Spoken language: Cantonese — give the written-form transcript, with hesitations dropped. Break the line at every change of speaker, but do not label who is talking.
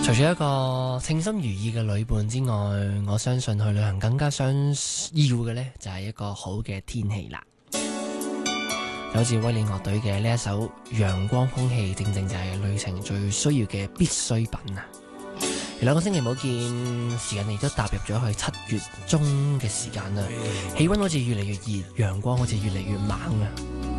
除咗一個稱心如意嘅旅伴之外，我相信去旅行更加想要嘅呢，就係一個好嘅天氣啦。好似威廉樂隊嘅呢一首《陽光空氣》，正正就係旅程最需要嘅必需品啊！2個星期冇見，時間亦都踏入咗去7月中嘅時間啦，氣溫好似越嚟越熱，陽光好似越嚟越猛啊！